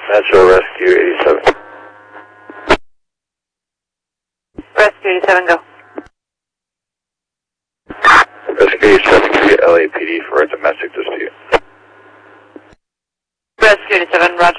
Metro Rescue 87. Rescue 87, go. Rescue 87 to LAPD for a domestic dispute. Rescue 87, roger.